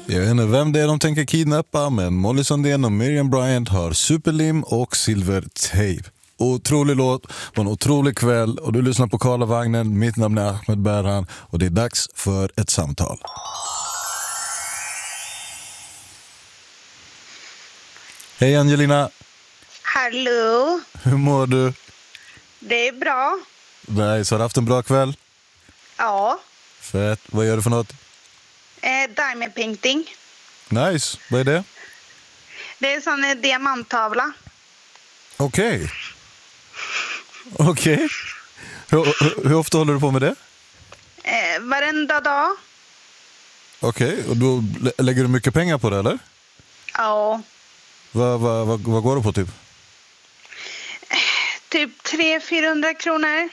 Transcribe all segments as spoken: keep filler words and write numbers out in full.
Jag vet inte vem det är de tänker kidnappa, men Molly Sandén och Miriam Bryant har superlim och silvertejp. Otrolig låt, var en otrolig kväll och du lyssnar på Karlavagnen. Mitt namn är Ahmed Berhan och det är dags för ett samtal. Hej Angelina. Hallå. Hur mår du? Det är bra. Nej, så har du haft en bra kväll? Ja. Fett. Vad gör du för något? Eh, diamond painting. Nice. Vad är det? Det är en sån eh, diamanttavla. Okej. Okay. Okej. Okay. Hur, hur, hur ofta håller du på med det? Eh, varenda dag. Okej, okay. Och då lägger du mycket pengar på det, eller? Ja. Vad, vad, vad, vad går det på typ? Eh, typ tre till fyrahundra kronor.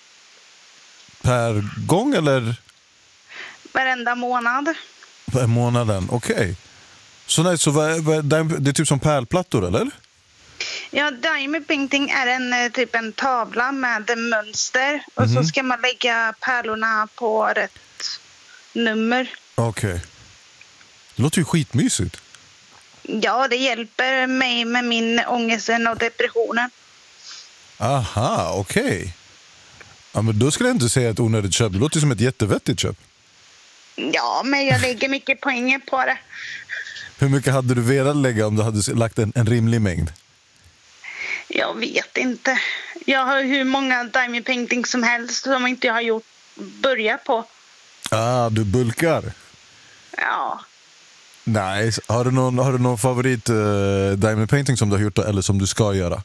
Per gång eller? Varenda månad. Per månaden, okej. Okay. Så nej, så vad, vad, det är typ som pärlplattor, eller? Ja, diamond painting är en eh, typ en tavla med mönster. Och mm-hmm. så ska man lägga pärlorna på rätt nummer. Okej. Okay. Det låter ju skitmysigt. Ja, det hjälper mig med min ångesten och depressionen. Aha, okej. Okay. Ja, men då skulle jag inte säga ett onödigt köp. Det låter som ett jättevettigt köp. Ja, men jag lägger mycket poäng på det. Hur mycket hade du velat lägga om du hade lagt en, en rimlig mängd? Jag vet inte. Jag har hur många diamond painting som helst som inte jag har gjort börja på. Ah, du bulkar? Ja. Nice. Har du någon, har du någon favorit uh, diamond painting som du har gjort eller som du ska göra?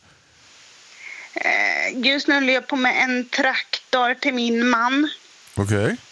Uh, just nu håller jag på med en traktor till min man. Okej. Okay.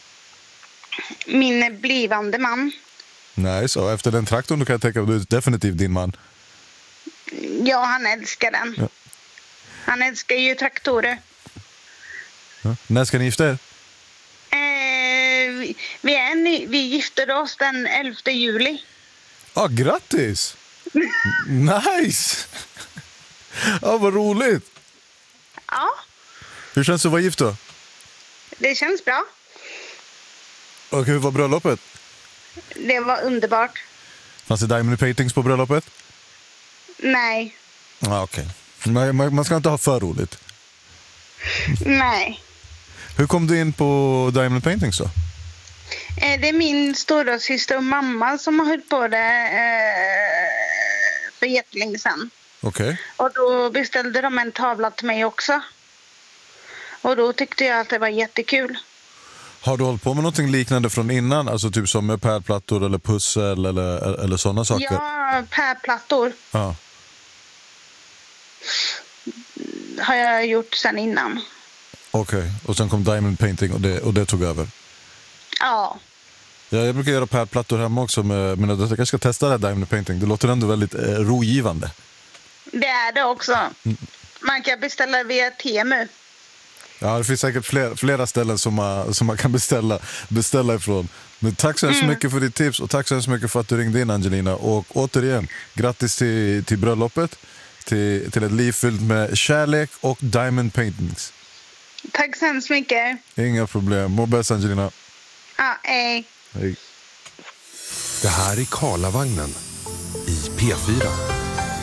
Min blivande man. Nice. Och efter den traktorn då kan jag tänka att du är definitivt din man. Ja, han älskar den. Ja. Han älskar ju traktorer. Ja. När ska ni gifta er? Eh, vi, vi, är ny, vi gifter oss den elfte juli. Ja, ah, grattis! Nice! Ja, ah, vad roligt! Ja. Hur känns det att vara gift då? Det känns bra. Och hur var bröllopet? Det var underbart. Fanns det diamond paintings på bröllopet? Nej. Ah, okej. Okay. Man, man ska inte ha för roligt. Nej. Hur kom du in på diamond paintings då? Eh, det är min stora syster och mamma som har hållit på det eh, för jättelänge sedan. Okej. Okay. Och då beställde de en tavla till mig också. Och då tyckte jag att det var jättekul. Har du hållit på med någonting liknande från innan? Alltså typ som med pärlplattor eller pussel eller, eller sådana saker? Ja, pärlplattor. Ja. Har jag gjort sedan innan. Okej, okay. Och sen kom diamond painting och det, och det tog över? Ja. Ja, jag brukar göra pärlplattor hemma också, med, men jag kanske ska testa det här diamond painting. Det låter ändå väldigt eh, rogivande. Det är det också. Mm. Man kan beställa via Temu. Ja, det finns säkert flera, flera ställen som man, som man kan beställa, beställa ifrån. Men tack så hemskt mm. mycket för ditt tips och tack så hemskt mycket för att du ringde in, Angelina. Och återigen, grattis till, till bröllopet, till, till ett liv fyllt med kärlek och diamond paintings. Tack så hemskt mycket. Inga problem. Må bäst, Angelina. Ja, hej. Hej. Det här är Karlavagnen i P fyra.